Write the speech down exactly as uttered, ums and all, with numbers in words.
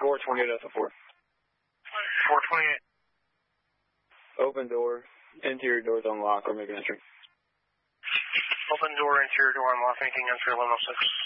four twenty-eight Delta four. four twenty-eight. Open door. Interior doors unlocked. We're making entry. Open door, interior door unlocked. Making entry eleven oh six.